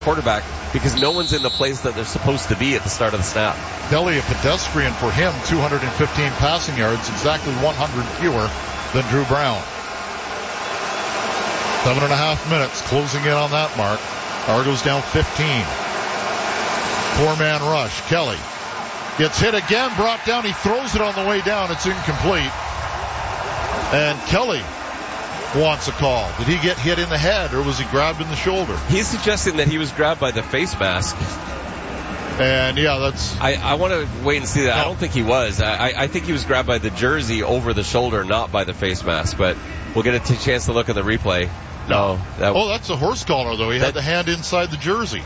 quarterback because no one's in the place that they're supposed to be at the start of the snap. Kelly, a pedestrian for him, 215 passing yards, exactly 100 fewer than Drew Brown. 7.5 minutes closing in on that mark. Argos down 15. 4-man rush. Kelly gets hit again, brought down. He throws it on the way down. It's incomplete. And Kelly wants a call. Did he get hit in the head or was he grabbed in the shoulder? He's suggesting that he was grabbed by the face mask. And yeah, that's... I want to wait and see that. No. I don't think he was. I think he was grabbed by the jersey over the shoulder, not by the face mask. But we'll get a chance to look at the replay. No. That's a horse collar, though. He had the hand inside the jersey.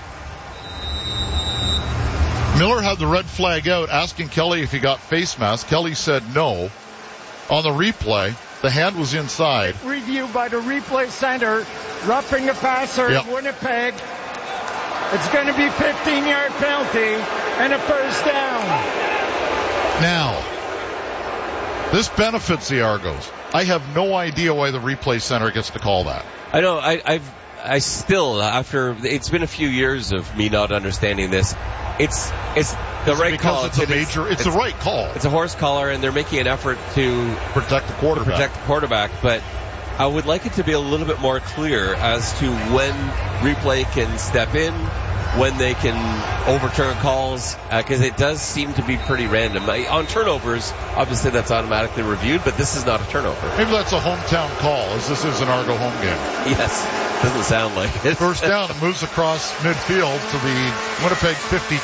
Miller had the red flag out, asking Kelly if he got face mask. Kelly said no. On the replay, the hand was inside. Review by the replay center. Roughing the passer, Winnipeg. It's going to be 15-yard penalty and a first down. Now, this benefits the Argos. I have no idea why the replay center gets to call that. I know. I still, after it's been a few years of me not understanding this, it's the right call. It's the right call. It's a horse collar, and they're making an effort to protect the quarterback. But I would like it to be a little bit more clear as to when replay can step in, when they can overturn calls, because it does seem to be pretty random. On turnovers, obviously that's automatically reviewed, but this is not a turnover. Maybe that's a hometown call, as this is an Argo home game. Yes, doesn't sound like it. First down, it moves across midfield to the Winnipeg 52.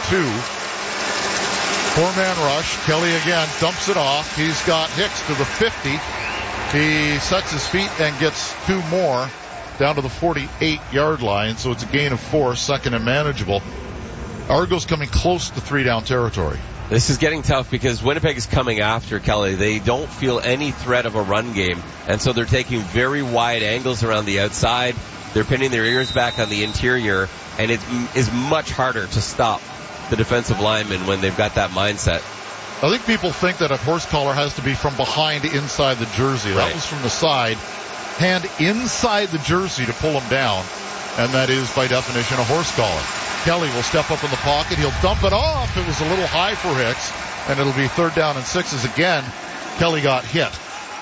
4-man rush. Kelly again dumps it off. He's got Hicks to the 50. He sets his feet and gets 2 more down to the 48-yard line, so it's a gain of 4, second and manageable. Argos coming close to 3-down territory. This is getting tough because Winnipeg is coming after Kelly. They don't feel any threat of a run game, and so they're taking very wide angles around the outside. They're pinning their ears back on the interior, and it is much harder to stop the defensive linemen when they've got that mindset. I think people think that a horse collar has to be from behind inside the jersey. Right. That was from the side. Hand inside the jersey to pull him down, and that is by definition a horse collar. Kelly will step up in the pocket. He'll dump it off. It was a little high for Hicks, and it'll be 3rd down and 6 as again Kelly got hit.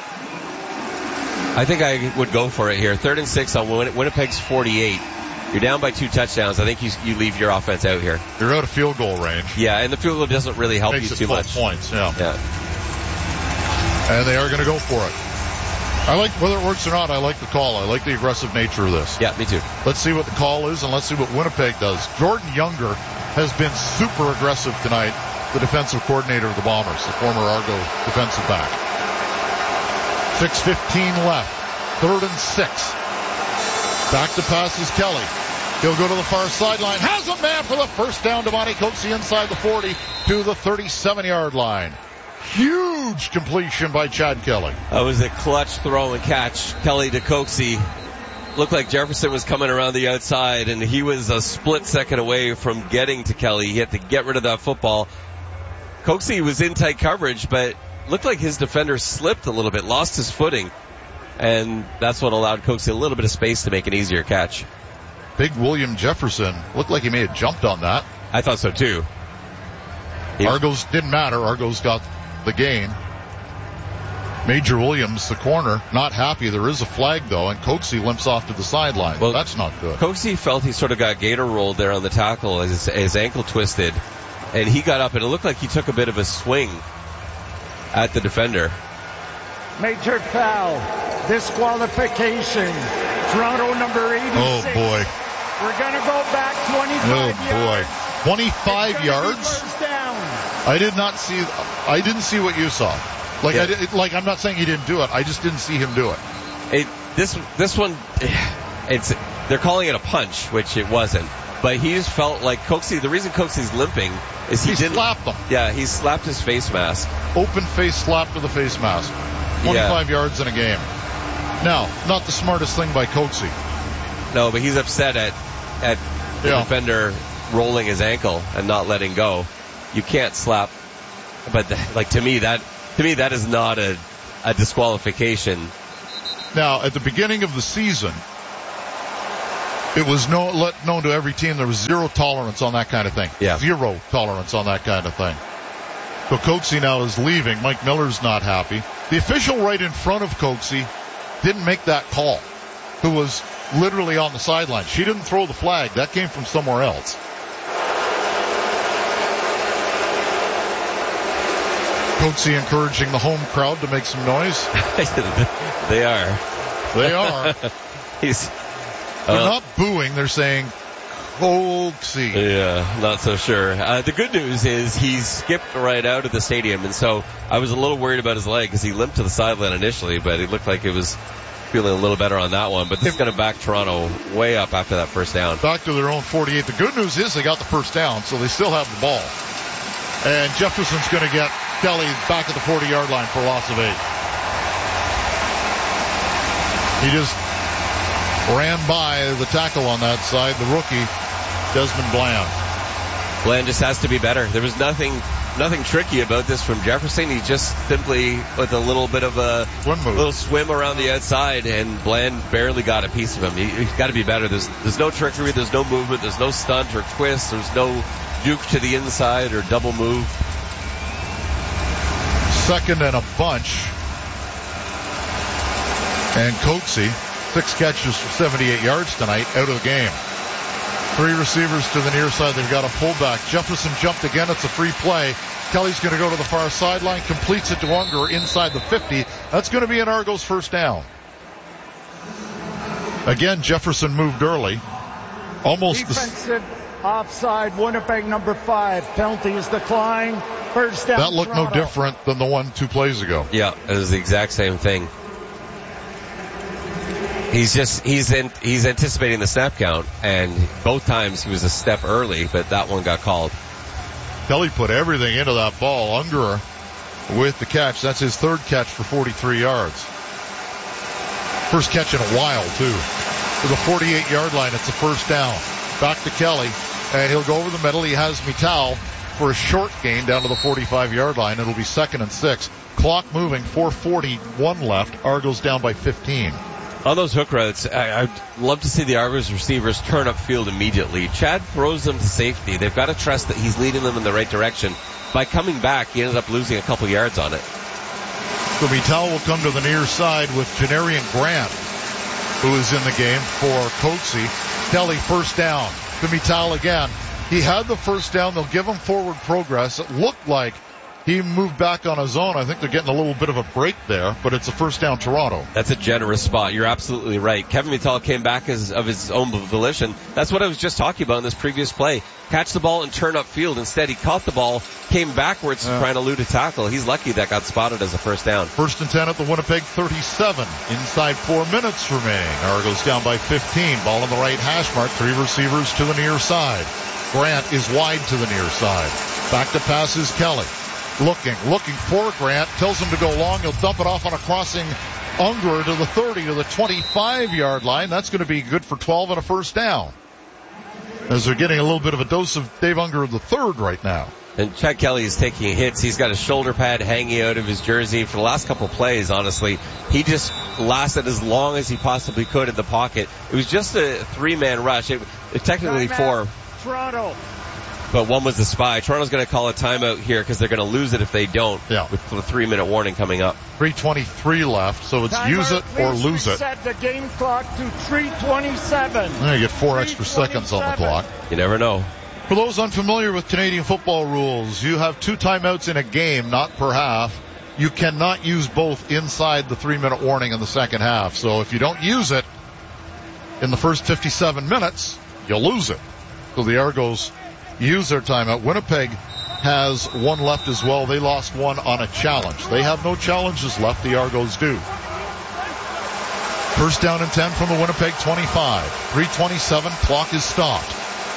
I think I would go for it here. 3rd and 6 on Winnipeg's 48. You're down by 2 touchdowns. I think you leave your offense out here. You're out of field goal range. Yeah, and the field goal doesn't really help you too much. 12 points, yeah. And they are going to go for it. I like, whether it works or not, I like the call. I like the aggressive nature of this. Yeah, me too. Let's see what the call is, and let's see what Winnipeg does. Jordan Younger has been super aggressive tonight, the defensive coordinator of the Bombers, the former Argo defensive back. 6:15 left. 3rd and 6. Back to pass is Kelly. He'll go to the far sideline. Has a man for the first down. Devontae Coetzee inside the 40 to the 37-yard line. Huge completion by Chad Kelly. That was a clutch throw and catch. Kelly to Coetzee. Looked like Jefferson was coming around the outside, and he was a split second away from getting to Kelly. He had to get rid of that football. Coetzee was in tight coverage, but looked like his defender slipped a little bit, lost his footing, and that's what allowed Coetzee a little bit of space to make an easier catch. Big William Jefferson looked like he may have jumped on that. I thought so too. Argos didn't matter. Argos got the gain. Major Williams, the corner, not happy. There is a flag, though, and Coetzee limps off to the sideline. Well, that's not good. Coetzee felt he sort of got gator rolled there on the tackle as his ankle twisted, and he got up, and it looked like he took a bit of a swing at the defender. Major foul. Disqualification. Toronto number 86. Oh, boy. We're going to go back 25 yards. 25 yards? I didn't see what you saw. I'm not saying he didn't do it. I just didn't see him do it. This one, they're calling it a punch, which it wasn't. But he just felt like Coetzee, the reason Coetzee's limping is he didn't slap them. Yeah, he slapped his face mask. Open face slap to the face mask. 25 yards in a game. Now, not the smartest thing by Coetzee. No, but he's upset at the defender rolling his ankle and not letting go. You can't slap. But to me that is not a disqualification. Now, at the beginning of the season, It was known to every team there was zero tolerance on that kind of thing. Yeah. Zero tolerance on that kind of thing. So Coaxie now is leaving. Mike Miller's not happy. The official right in front of Coaxie didn't make that call, who was literally on the sideline. She didn't throw the flag. That came from somewhere else. Coaxie encouraging the home crowd to make some noise. They are. They are. They're not booing. They're saying Coaxie. Yeah, not so sure. The good news is he skipped right out of the stadium, and so I was a little worried about his leg because he limped to the sideline initially, but it looked like it was feeling a little better on that one. But this is going to back Toronto way up after that first down. Back to their own 48. The good news is they got the first down, so they still have the ball. And Jefferson's going to get Kelly back at the 40-yard line for a loss of 8. He just ran by the tackle on that side, the rookie, Desmond Bland. Bland just has to be better. There was nothing tricky about this from Jefferson. He just simply, with a little bit of a little swim around the outside, and Bland barely got a piece of him. He's got to be better. There's no trickery, there's no movement, there's no stunt or twist, there's no juke to the inside or double move. Second and a bunch. And Coaxie, 6 catches for 78 yards tonight, out of the game. 3 receivers to the near side. They've got a fullback. Jefferson jumped again. It's a free play. Kelly's going to go to the far sideline, completes it to Unger inside the 50. That's going to be an Argos first down. Again, Jefferson moved early. Almost defensive offside, Winnipeg number 5. Penalty is declined. First down. That looked Toronto. no different than the one 2 plays ago. Yeah, it was the exact same thing. He's anticipating the snap count, and both times he was a step early, but that one got called. Kelly put everything into that ball. Unger with the catch. That's his 3rd catch for 43 yards. First catch in a while, too. To the 48-yard line, it's a first down. Back to Kelly, and he'll go over the middle. He has Mittal for a short gain down to the 45-yard line. It'll be 2nd and 6. Clock moving, 4:41 left. Argos down by 15. On those hook routes, I'd love to see the Argos receivers turn upfield immediately. Chad throws them to safety. They've got to trust that he's leading them in the right direction. By coming back, he ended up losing a couple yards on it. So Mittal will come to the near side with Janarian Grant, who is in the game for Coaxie. Kelly first down to Mittal again. He had the first down. They'll give him forward progress. It looked like he moved back on his own. I think they're getting a little bit of a break there, but it's a first down Toronto. That's a generous spot. You're absolutely right. Kevin Mittal came back of his own volition. That's what I was just talking about in this previous play. Catch the ball and turn upfield. Instead, he caught the ball, came backwards trying to elude a tackle. He's lucky that got spotted as a first down. 1st and 10 at the Winnipeg 37. Inside 4 minutes remaining. Argos down by 15. Ball on the right hash mark. 3 receivers to the near side. Grant is wide to the near side. Back to pass is Kelly. Looking for Grant. Tells him to go long. He'll dump it off on a crossing Unger to the 30, to the 25-yard line. That's going to be good for 12 and a first down. As they're getting a little bit of a dose of Dave Unger the third right now. And Chad Kelly is taking hits. He's got a shoulder pad hanging out of his jersey. For the last couple of plays, honestly, he just lasted as long as he possibly could in the pocket. It was just a 3-man rush. It technically 4. Toronto. But one was the spy. Toronto's going to call a timeout here because they're going to lose it if they don't. Yeah. With the 3-minute warning coming up. 3:23 left, so it's Timeout, use it or lose it. Set the game clock to 3:27. You get 4 extra seconds on the clock. You never know. For those unfamiliar with Canadian football rules, you have 2 timeouts in a game, not per half. You cannot use both inside the 3-minute warning in the second half. So if you don't use it in the first 57 minutes, you'll lose it. So the Argos use their timeout. Winnipeg has 1 left as well. They lost 1 on a challenge. They have no challenges left. The Argos do. First down and 10 from the Winnipeg 25. 3:27. Clock is stopped.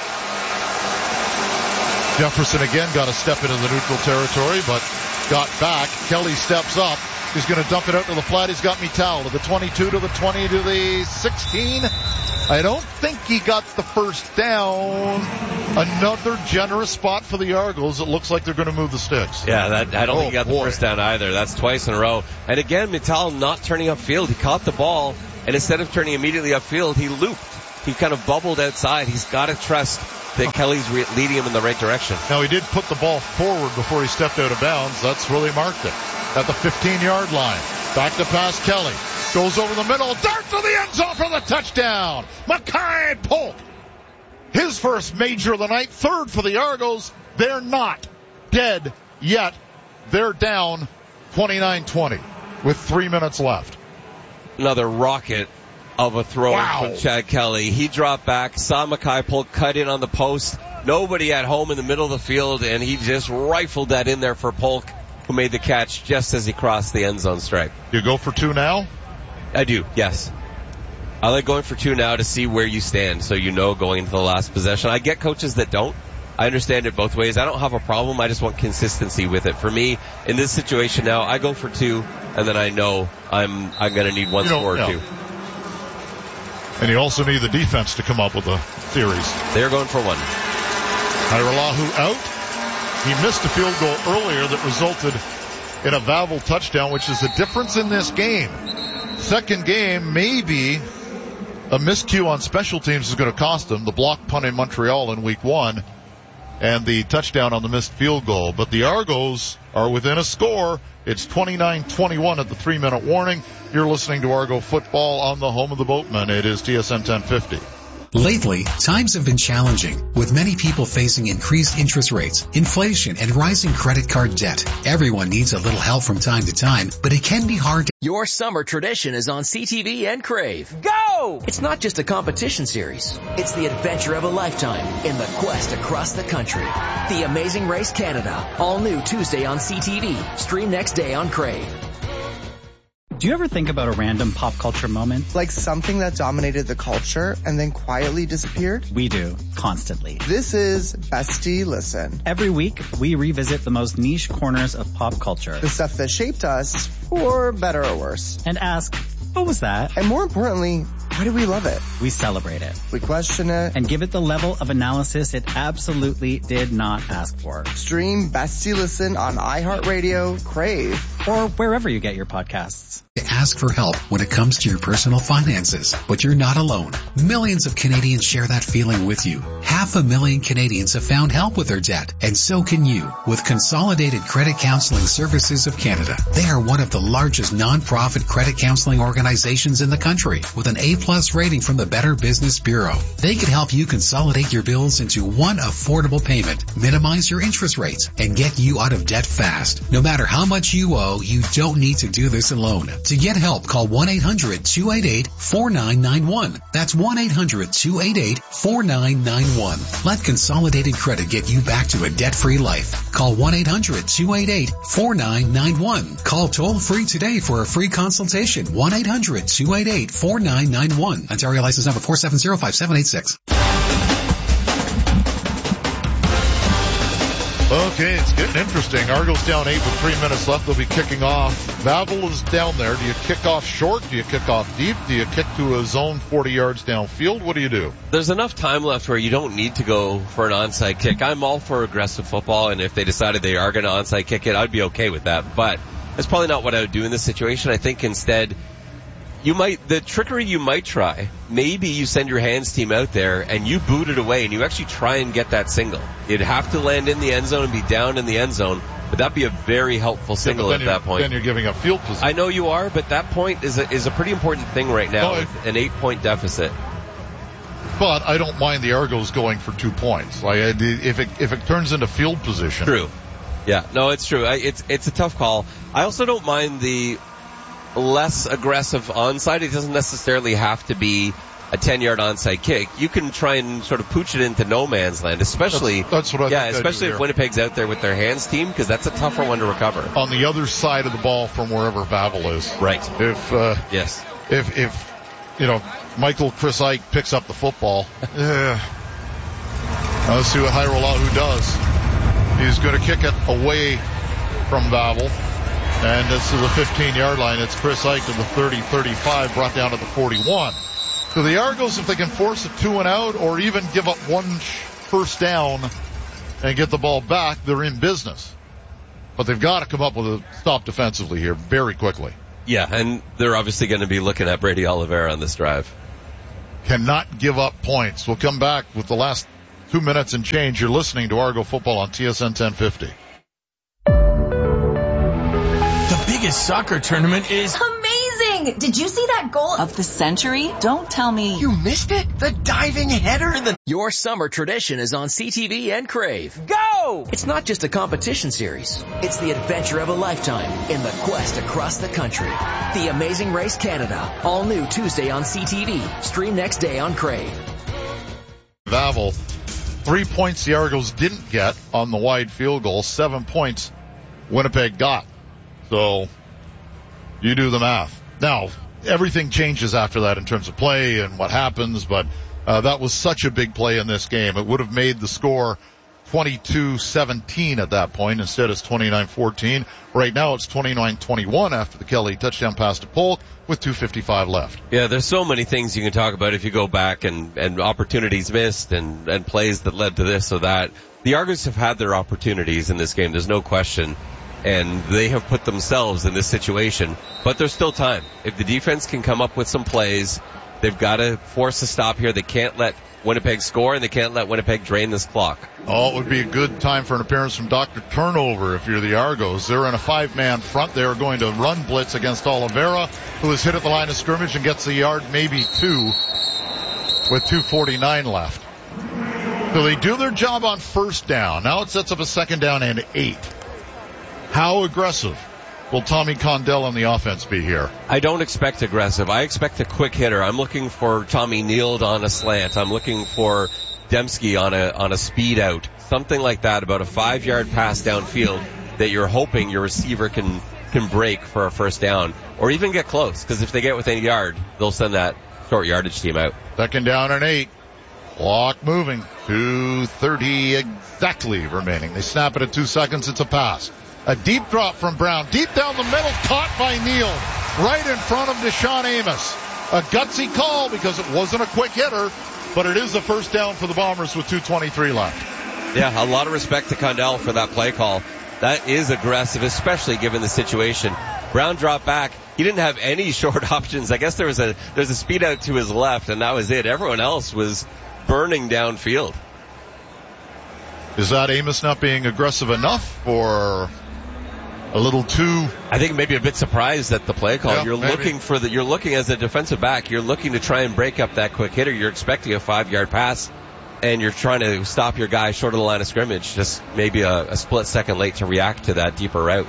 Jefferson again got a step into the neutral territory, but got back. Kelly steps up. He's going to dump it out to the flat. He's got Mittal to the 22, to the 20, to the 16. I don't think he got the first down. Another generous spot for the Argos. It looks like they're going to move the sticks. Yeah, I don't think he got the first down either. That's twice in a row. And again, Mittal not turning upfield. He caught the ball, and instead of turning immediately upfield, he looped. he kind of bubbled outside. He's got to trust that Kelly's leading him in the right direction. Now, he did put the ball forward before he stepped out of bounds. That's where they marked it, at the 15-yard line. Back to pass Kelly. Goes over the middle. Dart to the end zone for the touchdown. Mackay Polk. His first major of the night. Third for the Argos. They're not dead yet. They're down 29-20 with 3 minutes left. Another rocket of a throw from Chad Kelly. He dropped back, saw Mackay Polk cut in on the post. Nobody at home in the middle of the field, and he just rifled that in there for Polk, who made the catch just as he crossed the end zone stripe. You go for 2 now? I do, yes. I like going for 2 now to see where you stand, so you know going into the last possession. I get coaches that don't. I understand it both ways. I don't have a problem. I just want consistency with it. For me, in this situation now, I go for 2, and then I know I'm going to need one score or 2. And you also need the defense to come up with a series. They're going for 1. Hairolahu out. He missed a field goal earlier that resulted in a Vavel touchdown, which is the difference in this game. Second game, maybe a miscue on special teams is going to cost them. The block punt in Montreal in week 1 and the touchdown on the missed field goal. But the Argos are within a score. It's 29-21 at the 3-minute warning. You're listening to Argo Football on the home of the Boatmen. It is TSN 1050. Lately, times have been challenging, with many people facing increased interest rates, inflation, and rising credit card debt. Everyone needs a little help from time to time, but it can be hard to... Your summer tradition is on CTV and Crave. Go! It's not just a competition series. It's the adventure of a lifetime in the quest across the country. The Amazing Race Canada. All new Tuesday on CTV. Stream next day on Crave. Do you ever think about a random pop culture moment? Like something that dominated the culture and then quietly disappeared? We do, constantly. This is Bestie Listen. Every week, we revisit the most niche corners of pop culture. The stuff that shaped us, for better or worse. And ask, what was that? And more importantly, why do we love it? We celebrate it. We question it. And give it the level of analysis it absolutely did not ask for. Stream Bestie Listen on iHeartRadio, Crave, or wherever you get your podcasts. Ask for help when it comes to your personal finances, but you're not alone. Millions of Canadians share that feeling with you. 500,000 Canadians have found help with their debt, and so can you with Consolidated Credit Counseling Services of Canada. They are one of the largest non-profit credit counseling organizations in the country with an A+ rating from the Better Business Bureau. They can help you consolidate your bills into one affordable payment, minimize your interest rates, and get you out of debt fast. No matter how much you owe, you don't need to do this alone. To get help, call 1-800-288-4991. That's 1-800-288-4991. Let Consolidated Credit get you back to a debt-free life. Call 1-800-288-4991. Call toll-free today for a free consultation. 1-800-288-4991. Ontario license number 4705786. Okay, it's getting interesting. Argos down 8 with 3 minutes left. They'll be kicking off. Vavel is down there. Do you kick off short? Do you kick off deep? Do you kick to a zone 40 yards downfield? What do you do? There's enough time left where you don't need to go for an onside kick. I'm all for aggressive football, and if they decided they are going to onside kick it, I'd be okay with that. But that's probably not what I would do in this situation. I think instead, the trickery you might try, maybe you send your hands team out there and you boot it away and you actually try and get that single. You'd have to land in the end zone and be down in the end zone, but that'd be a very helpful single at that point. Then you're giving up field position. I know you are, but that point is a pretty important thing right now with an 8-point deficit. But I don't mind the Argos going for 2 points. Like if it turns into field position. True. Yeah, no, it's true. It's a tough call. I also don't mind the less aggressive onside. It doesn't necessarily have to be a 10-yard onside kick. You can try and sort of pooch it into no man's land, especially that's what I think especially if Winnipeg's out there with their hands team, because that's a tougher one to recover. On the other side of the ball from wherever Vavel is. Right. If Michael Chris Ike picks up the football, let's see what Hairolahu does. He's going to kick it away from Vavel. And this is a 15-yard line. It's Chris Ike to the 30-35, brought down to the 41. So the Argos, if they can force a 2-and-out or even give up one first down and get the ball back, they're in business. But they've got to come up with a stop defensively here very quickly. Yeah, and they're obviously going to be looking at Brady Oliveira on this drive. cannot give up points. We'll come back with the last 2 minutes and change. You're listening to Argo Football on TSN 1050. The biggest soccer tournament is amazing! Did you see that goal of the century? Don't tell me you missed it. The diving header. Your summer tradition is on CTV and Crave. Go! It's not just a competition series. It's the adventure of a lifetime in the quest across the country. The Amazing Race Canada. All new Tuesday on CTV. Stream next day on Crave. Vavel, 3 points the Argos didn't get on the wide field goal. 7 points Winnipeg got. So you do the math. Now, everything changes after that in terms of play and what happens, but that was such a big play in this game. It would have made the score 22-17 at that point. Instead, it's 29-14. Right now, it's 29-21 after the Kelly touchdown pass to Polk with 2:55 left. Yeah, there's so many things you can talk about if you go back and opportunities missed and plays that led to this or that. The Argos have had their opportunities in this game. There's no question. And they have put themselves in this situation. But there's still time. If the defense can come up with some plays, they've got to force a stop here. They can't let Winnipeg score, and they can't let Winnipeg drain this clock. Oh, it would be a good time for an appearance from Dr. Turnover if you're the Argos. They're in a 5-man front. They're going to run blitz against Oliveira, who is hit at the line of scrimmage and gets a yard, maybe 2, with 2:49 left. So they do their job on first down. Now it sets up a second down and 8. How aggressive will Tommy Condell on the offense be here? I don't expect aggressive. I expect a quick hitter. I'm looking for Tommy Neild on a slant. I'm looking for Dembski on a speed out. Something like that, about a 5-yard pass downfield that you're hoping your receiver can break for a first down. Or even get close, because if they get within a yard, they'll send that short yardage team out. Second down and 8. Clock moving. 2:30 exactly remaining. They snap it at 2 seconds. It's a pass. A deep drop from Brown. Deep down the middle, caught by Neal. Right in front of Deshaun Amos. A gutsy call because it wasn't a quick hitter, but it is a first down for the Bombers with 2:23 left. Yeah, a lot of respect to Condell for that play call. That is aggressive, especially given the situation. Brown dropped back. He didn't have any short options. I guess there's a speed out to his left, and that was it. Everyone else was burning downfield. Is that Amos not being aggressive enough, or a little too? I think maybe a bit surprised at the play call. Yeah, you're looking as a defensive back, you're looking to try and break up that quick hitter. You're expecting a 5-yard pass, and you're trying to stop your guy short of the line of scrimmage. Just maybe a split second late to react to that deeper route.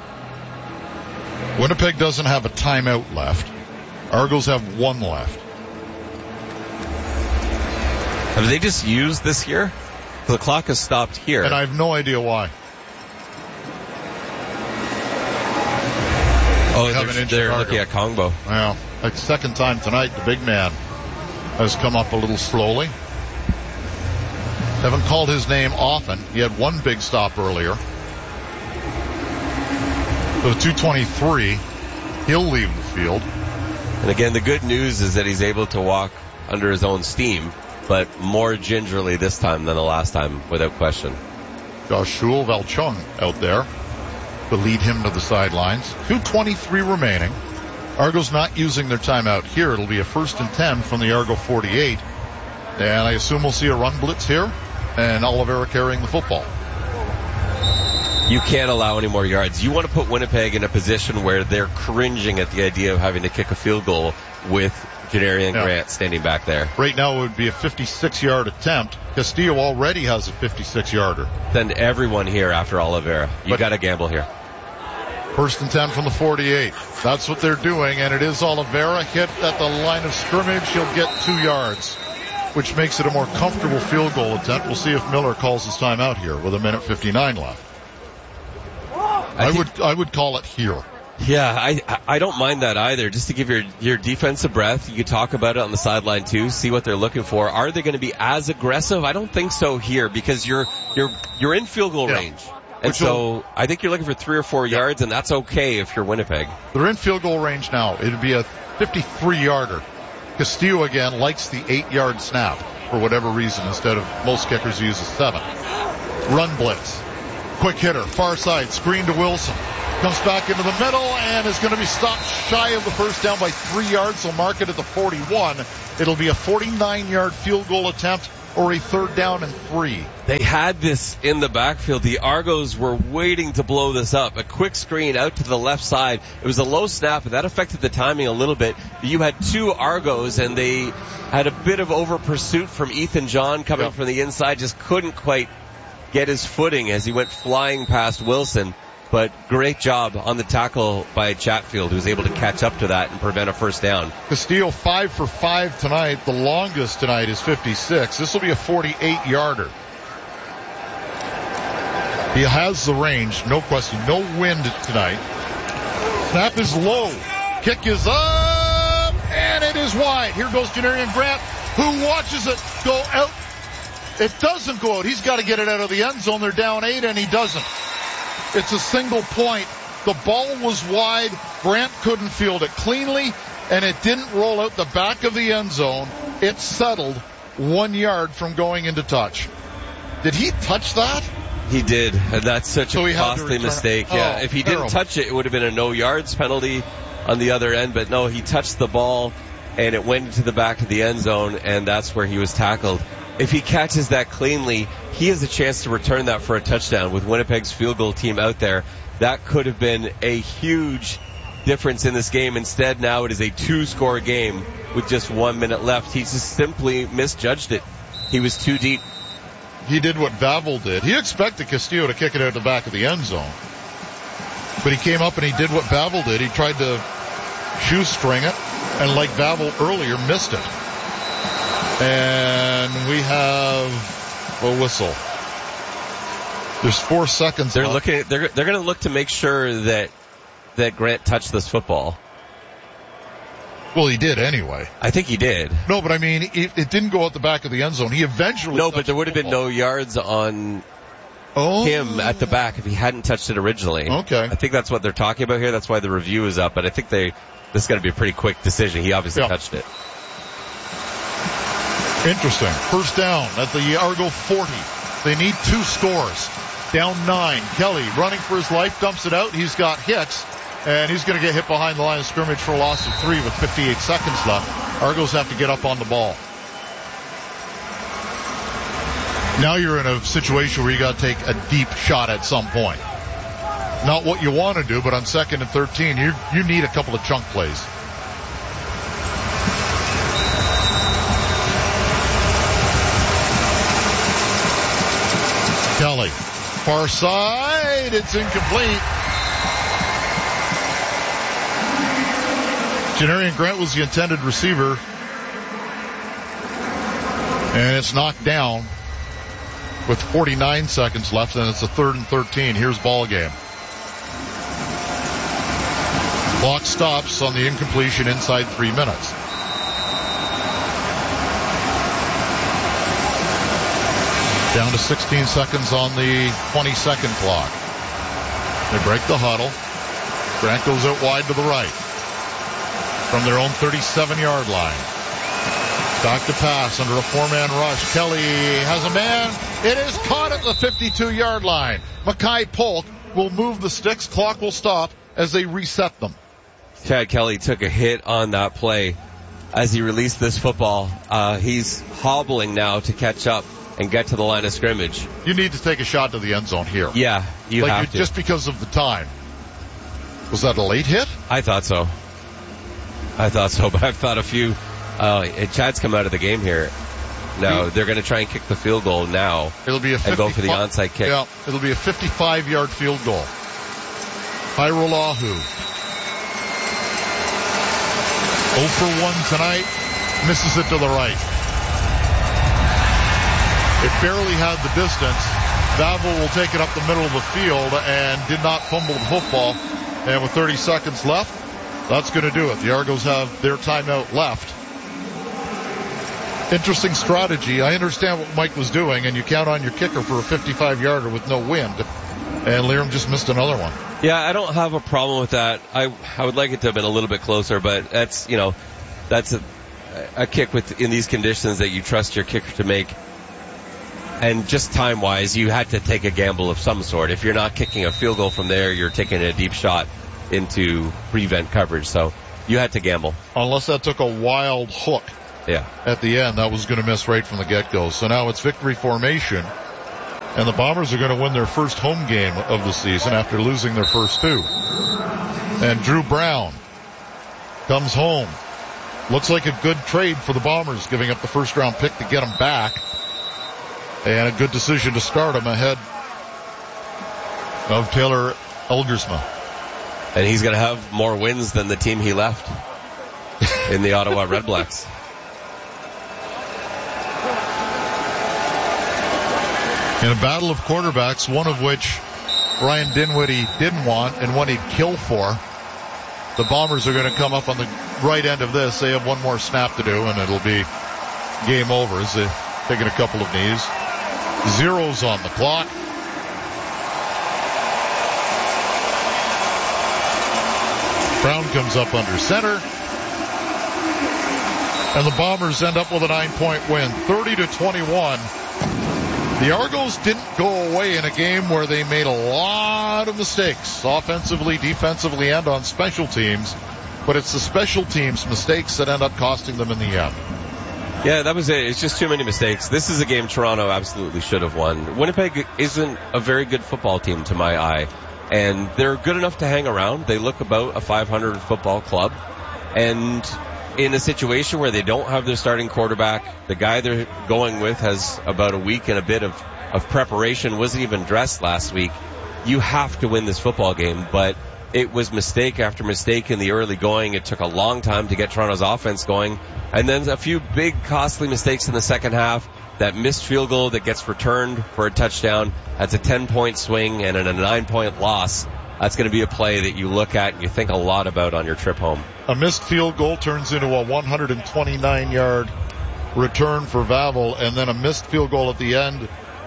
Winnipeg doesn't have a timeout left. Argos have 1 left. Have they just used this here? The clock has stopped here. And I have no idea why. Oh, they're looking at Kongbo. Well, like second time tonight, the big man has come up a little slowly. Haven't called his name often. He had 1 big stop earlier. So 2:23, he'll leave the field. And again, the good news is that he's able to walk under his own steam, but more gingerly this time than the last time, without question. Josh Schul, Valchung out there to lead him to the sidelines. 2:23 remaining. Argos not using their timeout here. It'll be a 1st and 10 from the Argo 48. And I assume we'll see a run blitz here, and Oliveira carrying the football. You can't allow any more yards. You want to put Winnipeg in a position where they're cringing at the idea of having to kick a field goal with Janarian Grant standing back there. Right now it would be a 56-yard attempt. Castillo already has a 56-yarder. Send everyone here after Oliveira. You got to gamble here. 1st and 10 from the 48. That's what they're doing, and it is Oliveira hit at the line of scrimmage. He'll get 2 yards, which makes it a more comfortable field goal attempt. We'll see if Miller calls his timeout here with 1:59 left. I would call it here. Yeah, I don't mind that either. Just to give your defense a breath. You could talk about it on the sideline too, see what they're looking for. Are they going to be as aggressive? I don't think so here, because you're in field goal range. And so I think you're looking for 3 or 4 yards, and that's okay if you're Winnipeg. They're in field goal range now. It'd be a 53-yarder. Castillo again likes the 8-yard snap for whatever reason, instead of most kickers use a 7. Run blitz. Quick hitter, far side, screen to Wilson. Comes back into the middle and is going to be stopped shy of the first down by 3 yards. So mark it at the 41. It'll be a 49-yard field goal attempt or a 3rd down and 3. They had this in the backfield. The Argos were waiting to blow this up. A quick screen out to the left side. It was a low snap, and that affected the timing a little bit. You had 2 Argos, and they had a bit of over pursuit from Ethan John coming from the inside. Just couldn't quite get his footing as he went flying past Wilson. But great job on the tackle by Chatfield, who was able to catch up to that and prevent a first down. Castillo 5 for 5 tonight. The longest tonight is 56. This will be a 48-yarder. He has the range, no question. No wind tonight. Snap is low. Kick is up, and it is wide. Here goes Janarian Grant, who watches it go out. It doesn't go out. He's got to get it out of the end zone. They're down 8, and he doesn't. It's a single point. The ball was wide. Grant couldn't field it cleanly, and it didn't roll out the back of the end zone. It settled 1 yard from going into touch. Did he touch that? He did, and that's such a costly mistake. Yeah, if he didn't touch it, it would have been a no yards penalty on the other end, but no, he touched the ball, and it went into the back of the end zone, and that's where he was tackled. If he catches that cleanly, he has a chance to return that for a touchdown. With Winnipeg's field goal team out there, that could have been a huge difference in this game. Instead, now it is a 2-score game with just 1 minute left. He just simply misjudged it. He was too deep. He did what Vavel did. He expected Castillo to kick it out the back of the end zone. But he came up and he did what Vavel did. He tried to shoestring it, and like Vavel earlier, missed it. And we have a whistle. There's 4 seconds They're left. They're going to look to make sure that Grant touched this football. Well, he did anyway. I think he did. No, but I mean, it didn't go out the back of the end zone. He eventually... No, but there would have been no yards on him at the back if he hadn't touched it originally. Okay. I think that's what they're talking about here. That's why the review is up. But I think this is going to be a pretty quick decision. He obviously touched it. Interesting. First down at the Argo 40. They need 2 scores. Down 9. Kelly running for his life, dumps it out. He's got hits, and he's going to get hit behind the line of scrimmage for a loss of 3 with 58 seconds left. Argos have to get up on the ball. Now you're in a situation where you got to take a deep shot at some point. Not what you want to do, but on 2nd and 13, you need a couple of chunk plays. Kelly, far side, it's incomplete. Janarian Grant was the intended receiver, and it's knocked down with 49 seconds left, and it's a 3rd and 13. Here's ball game. Clock stops on the incompletion inside 3 minutes. Down to 16 seconds on the 20-second clock. They break the huddle. Grant goes out wide to the right from their own 37-yard line. Back to pass under a 4-man rush. Kelly has a man. It is caught at the 52-yard line. Mackay Polk will move the sticks. Clock will stop as they reset them. Chad Kelly took a hit on that play as he released this football. He's hobbling now to catch up and get to the line of scrimmage. You need to take a shot to the end zone here. Yeah, you have to. Just because of the time. Was that a late hit? I thought so, but I've thought a few. Chad's come out of the game here. No, they're going to try and kick the field goal now. It'll be and go for the onside kick. Yeah, it'll be a 55-yard field goal. Hairolahu. 0 for 1 tonight. Misses it to the right. It barely had the distance. Vavel will take it up the middle of the field and did not fumble the football. And with 30 seconds left, that's going to do it. The Argos have their timeout left. Interesting strategy. I understand what Mike was doing, and you count on your kicker for a 55-yarder with no wind. And Liam just missed another one. Yeah, I don't have a problem with that. I would like it to have been a little bit closer, but that's a kick in these conditions that you trust your kicker to make. And just time-wise, you had to take a gamble of some sort. If you're not kicking a field goal from there, you're taking a deep shot into prevent coverage. So you had to gamble. Unless that took a wild hook. Yeah. At the end, that was going to miss right from the get-go. So now it's victory formation. And the Bombers are going to win their first home game of the season after losing their first two. And Drew Brown comes home. Looks like a good trade for the Bombers, giving up the first-round pick to get him back. And a good decision to start him ahead of Taylor Elgersma. And he's going to have more wins than the team he left in the Ottawa Red Blacks. In a battle of quarterbacks, one of which Ryan Dinwiddie didn't want and one he'd kill for, the Bombers are going to come up on the right end of this. They have one more snap to do, and it'll be game over as they're taking a couple of knees. Zeros on the clock. Brown comes up under center. And the Bombers end up with a 9-point win, 30-21. The Argos didn't go away in a game where they made a lot of mistakes, offensively, defensively, and on special teams. But it's the special teams mistakes that end up costing them in the end. Yeah, that was it. It's just too many mistakes. This is a game Toronto absolutely should have won. Winnipeg isn't a very good football team to my eye, and they're good enough to hang around. They look about a 500 football club, and in a situation where they don't have their starting quarterback, the guy they're going with has about a week and a bit of preparation, wasn't even dressed last week. You have to win this football game, but it was mistake after mistake in the early going. It took a long time to get Toronto's offense going. And then a few big, costly mistakes in the second half. That missed field goal that gets returned for a touchdown. That's a 10-point swing, and in a 9-point loss, that's going to be a play that you look at and you think a lot about on your trip home. A missed field goal turns into a 129-yard return for Vavel, and then a missed field goal at the end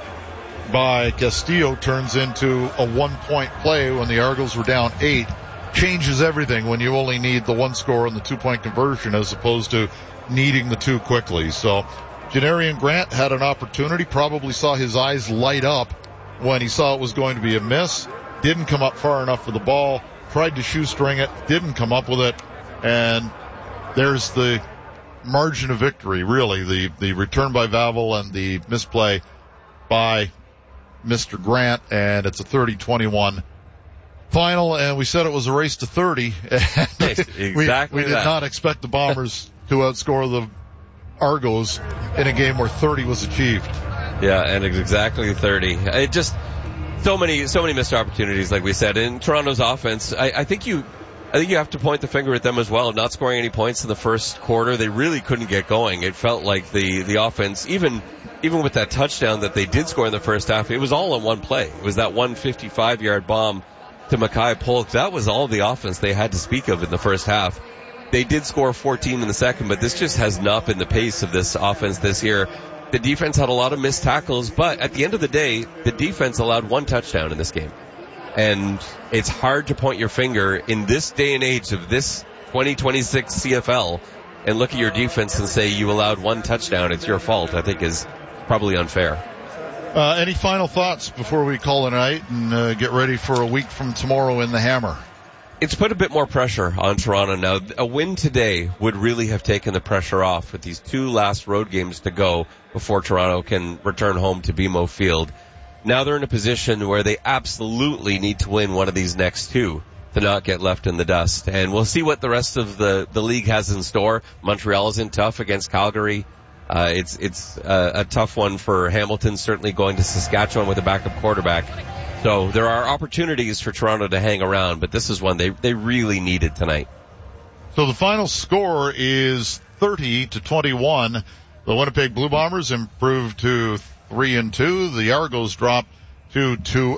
by Castillo turns into a 1-point play when the Argos were down 8. Changes everything when you only need the 1 score and the 2-point conversion as opposed to needing the 2 quickly. So Janarian Grant had an opportunity, probably saw his eyes light up when he saw it was going to be a miss, didn't come up far enough for the ball, tried to shoestring it, didn't come up with it, and there's the margin of victory, really, the return by Vavel and the misplay by Mr. Grant, and it's a 30-21 final, and we said it was a race to 30. Exactly. we did not expect the Bombers to outscore the Argos in a game where 30 was achieved. Yeah, and it's exactly 30. It just so many missed opportunities, like we said. In Toronto's offense, I think you have to point the finger at them as well. Not scoring any points in the first quarter, they really couldn't get going. It felt like the offense, even with that touchdown that they did score in the first half, it was all in one play. It was that 155-yard bomb to Mackay Polk. That was all the offense they had to speak of in the first half. They did score 14 in the second, but this just has not been the pace of this offense this year. The defense had a lot of missed tackles, but at the end of the day, the defense allowed 1 touchdown in this game. And it's hard to point your finger in this day and age of this 2026 CFL and look at your defense and say you allowed 1 touchdown. It's your fault, I think is probably unfair. Any final thoughts before we call it a night and get ready for a week from tomorrow in the Hammer? It's put a bit more pressure on Toronto now. A win today would really have taken the pressure off with these 2 last road games to go before Toronto can return home to BMO Field. Now they're in a position where they absolutely need to win one of these next 2 to not get left in the dust. And we'll see what the rest of the league has in store. Montreal isn't tough against Calgary. It's a tough one for Hamilton, certainly going to Saskatchewan with a backup quarterback. So there are opportunities for Toronto to hang around, but this is one they really needed tonight. So the final score is 30-21. The Winnipeg Blue Bombers improved to 3-2. The Argos dropped to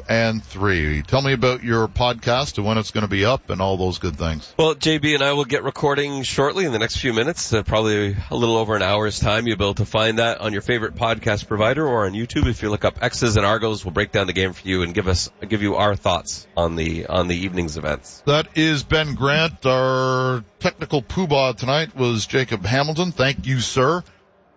2-3. Tell me about your podcast and when it's going to be up and all those good things. Well, JB and I will get recording shortly in the next few minutes, probably a little over an hour's time. You'll be able to find that on your favorite podcast provider or on YouTube. If you look up X's and Argos, we'll break down the game for you and give you our thoughts on the evening's events. That is Ben Grant. Our technical poobah tonight was Jacob Hamilton. Thank you, sir.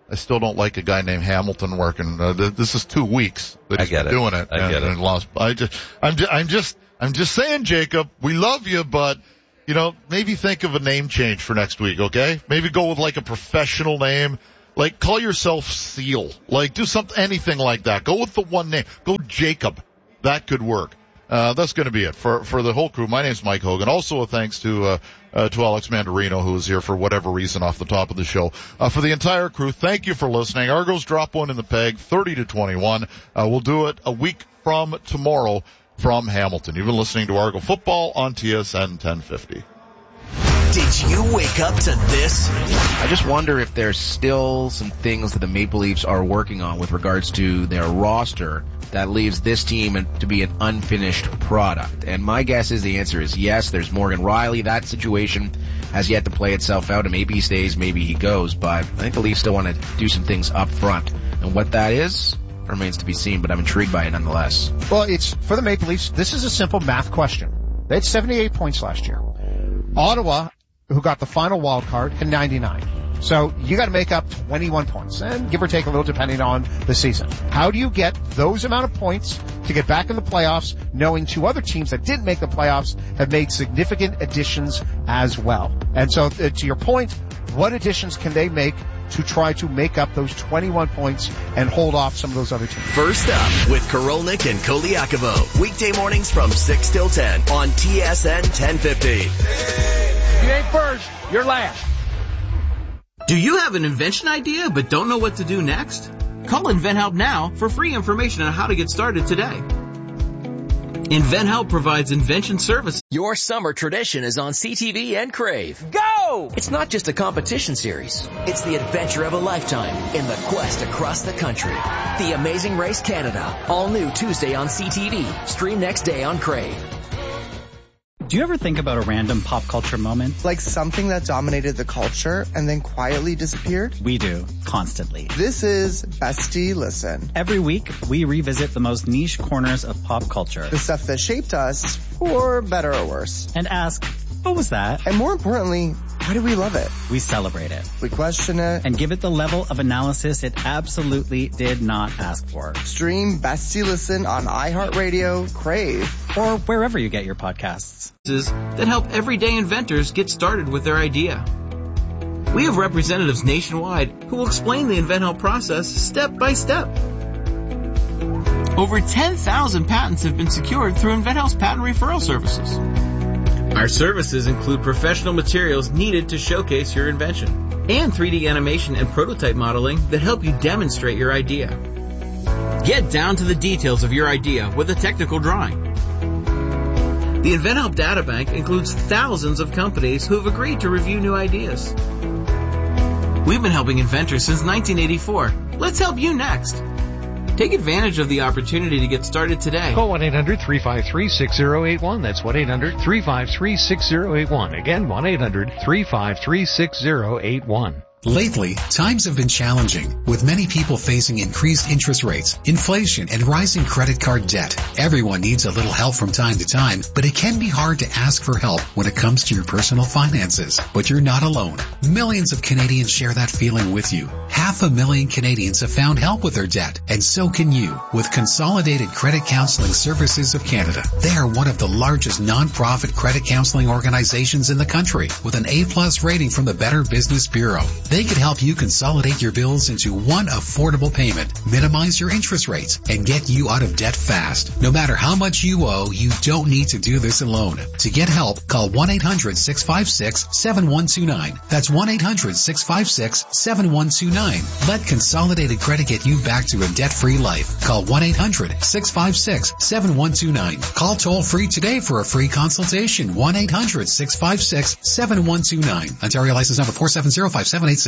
I still don't like a guy named Hamilton working. This is 2 weeks that he's been doing it. And lost. I'm just saying, Jacob, we love you, but, maybe think of a name change for next week, okay? Maybe go with like a professional name. Like, call yourself Seal. Like, do anything like that. Go with the one name. Go Jacob. That could work. That's going to be it for the whole crew. My name's Mike Hogan. Also a thanks to Alex Mandarino, who is here for whatever reason off the top of the show. For the entire crew, thank you for listening. Argos drop one in the peg, 30-21. We'll do it a week from tomorrow from Hamilton. You've been listening to Argo Football on TSN 1050. Did you wake up to this? I just wonder if there's still some things that the Maple Leafs are working on with regards to their roster that leaves this team to be an unfinished product. And my guess is the answer is yes. There's Morgan Rielly. That situation has yet to play itself out, and maybe he stays, maybe he goes. But I think the Leafs still want to do some things up front. And what that is remains to be seen, but I'm intrigued by it nonetheless. Well, it's for the Maple Leafs. This is a simple math question. They had 78 points last year. Ottawa, who got the final wild card, had 99. So you got to make up 21 points, and give or take a little depending on the season. How do you get those amount of points to get back in the playoffs, knowing two other teams that didn't make the playoffs have made significant additions as well? And so to your point, what additions can they make to try to make up those 21 points and hold off some of those other teams? First up with Korolnik and Koliakovo. Weekday mornings from 6 till 10 on TSN 1050. You ain't first, you're last. Do you have an invention idea but don't know what to do next? Call InventHelp now for free information on how to get started today. InventHelp provides invention services. Your summer tradition is on CTV and Crave. Go! It's not just a competition series. It's the adventure of a lifetime in the quest across the country. The Amazing Race Canada. All new Tuesday on CTV. Stream next day on Crave. Do you ever think about a random pop culture moment? Like something that dominated the culture and then quietly disappeared? We do, constantly. This is Bestie Listen. Every week, we revisit the most niche corners of pop culture. The stuff that shaped us, for better or worse. And ask, what was that? And more importantly, why do we love it? We celebrate it. We question it. And give it the level of analysis it absolutely did not ask for. Stream Bestie Listen on iHeartRadio, Crave, or wherever you get your podcasts. That help everyday inventors get started with their idea. We have representatives nationwide who will explain the InventHelp process step by step. Over 10,000 patents have been secured through InventHelp's patent referral services. Our services include professional materials needed to showcase your invention and 3D animation and prototype modeling that help you demonstrate your idea. Get down to the details of your idea with a technical drawing. The InventHelp Databank includes thousands of companies who have agreed to review new ideas. We've been helping inventors since 1984. Let's help you next. Take advantage of the opportunity to get started today. Call 1-800-353-6081. That's 1-800-353-6081. Again, 1-800-353-6081. Lately, times have been challenging, with many people facing increased interest rates, inflation, and rising credit card debt. Everyone needs a little help from time to time, but it can be hard to ask for help when it comes to your personal finances. But you're not alone. Millions of Canadians share that feeling with you. 500,000 Canadians have found help with their debt, and so can you with Consolidated Credit Counseling Services of Canada. They are one of the largest non-profit credit counseling organizations in the country, with an A+ rating from the Better Business Bureau. They can help you consolidate your bills into one affordable payment, minimize your interest rates, and get you out of debt fast. No matter how much you owe, you don't need to do this alone. To get help, call 1-800-656-7129. That's 1-800-656-7129. Let Consolidated Credit get you back to a debt-free life. Call 1-800-656-7129. Call toll-free today for a free consultation. 1-800-656-7129. Ontario license number 4705786.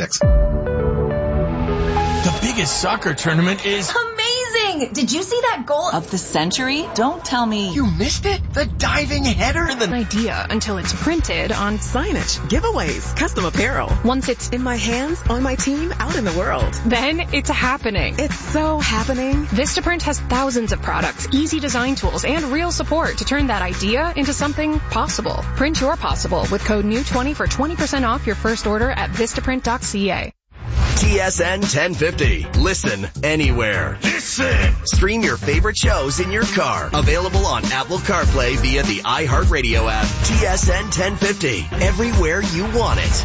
The biggest soccer tournament is amazing! Did you see that goal of the century? Don't tell me you missed it. The diving header. An idea until it's printed on signage, giveaways, custom apparel. Once it's in my hands, on my team, out in the world. Then it's happening. It's so happening. Vistaprint has thousands of products, easy design tools, and real support to turn that idea into something possible. Print your possible with code NEW20 for 20% off your first order at Vistaprint.ca. TSN 1050. Listen anywhere. Listen. Stream your favorite shows in your car. Available on Apple CarPlay via the iHeartRadio app. TSN 1050. Everywhere you want it.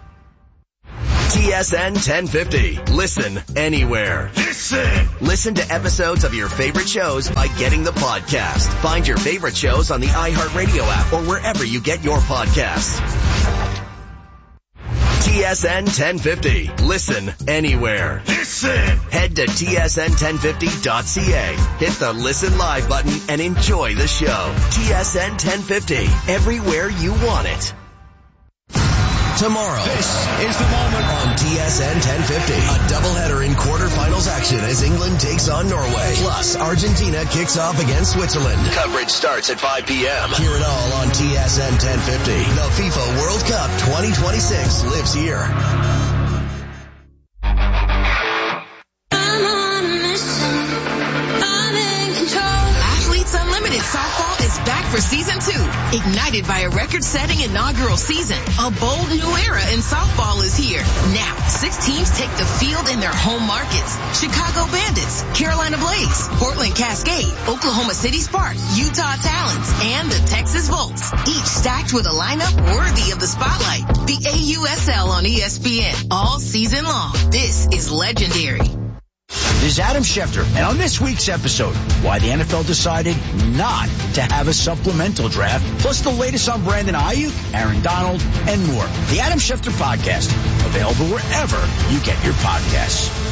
TSN 1050. Listen anywhere. Listen to episodes of your favorite shows by getting the podcast. Find your favorite shows on the iHeartRadio app or wherever you get your podcasts. TSN 1050. Listen anywhere. Head to tsn1050.ca. Hit the Listen Live button and enjoy the show. TSN 1050. Everywhere you want it. Tomorrow, this is the moment on TSN 1050. A doubleheader in quarterfinals action as England takes on Norway. Plus, Argentina kicks off against Switzerland. Coverage starts at 5 p.m. Hear it all on TSN 1050. The FIFA World Cup 2026 lives here. Unlimited Softball is back for Season 2. Ignited by a record-setting inaugural season, a bold new era in softball is here. Now, 6 teams take the field in their home markets. Chicago Bandits, Carolina Blaze, Portland Cascade, Oklahoma City Sparks, Utah Talons, and the Texas Volts. Each stacked with a lineup worthy of the spotlight. The AUSL on ESPN all season long. This is legendary. This is Adam Schefter, and on this week's episode, why the NFL decided not to have a supplemental draft, plus the latest on Brandon Ayuk, Aaron Donald, and more. The Adam Schefter Podcast, available wherever you get your podcasts.